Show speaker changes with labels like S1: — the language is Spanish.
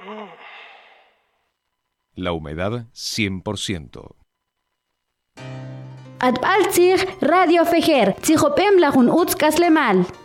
S1: La humedad 100%.
S2: Atbaltzig Radio Fejer, Tzijopem Lajun Utzkaslemal.